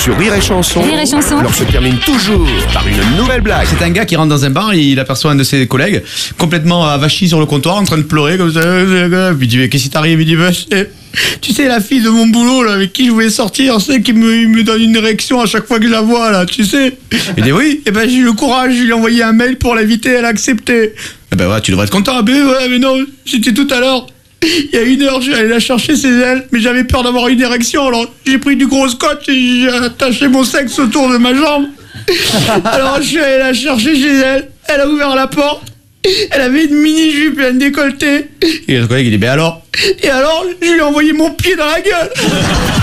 Sur Rire et Chanson, Rire et Chanson. l'on se termine toujours par une nouvelle blague. C'est un gars qui rentre dans un bar, il aperçoit un de ses collègues complètement avachi sur le comptoir en train de pleurer comme ça. Puis il dit mais qu'est-ce qui t'arrive? Il dit tu sais la fille de mon boulot là avec qui je voulais sortir, c'est qui me donne une érection à chaque fois que je la vois là, tu sais. Il dit oui, et ben j'ai eu le courage, je lui ai envoyé un mail pour l'inviter, elle a accepté. Eh ben ouais, tu devrais être content. Mais non, c'était tout à l'heure. Il y a 1 heure, je suis allé la chercher chez elle, mais j'avais peur d'avoir une érection, alors j'ai pris du gros scotch et j'ai attaché mon sexe autour de ma jambe. Alors je suis allé la chercher chez elle, elle a ouvert la porte, elle avait une mini-jupe et un décolleté. Et le collègue il dit, et alors, je lui ai envoyé mon pied dans la gueule.